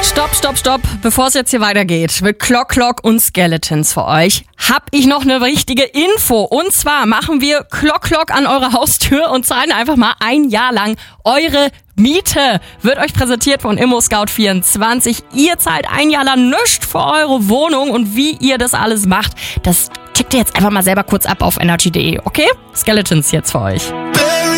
Stopp. Bevor es jetzt hier weitergeht mit Clock und Skeletons für euch, hab ich noch eine wichtige Info. Und zwar machen wir Clock an eure Haustür und zahlen einfach mal ein Jahr lang eure Miete. Wird euch präsentiert von ImmoScout24. Ihr zahlt ein Jahr lang nichts für eure Wohnung und wie ihr das alles macht, das checkt ihr jetzt einfach mal selber kurz ab auf energy.de, okay? Skeletons jetzt für euch.